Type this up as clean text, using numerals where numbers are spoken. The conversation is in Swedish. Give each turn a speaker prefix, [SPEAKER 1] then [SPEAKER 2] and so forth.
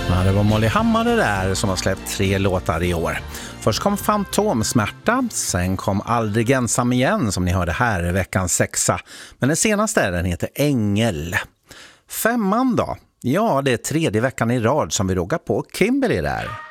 [SPEAKER 1] Ja, det var Molly Hammar där som har släppt 3 låtar i år. Först kom Fantomsmärta, sen kom Aldrig ensam igen som ni hörde här i veckans 6. Men den senaste den heter Ängel. 5 då? Ja, det är 3:e veckan i rad som vi rågar på Kimberly där.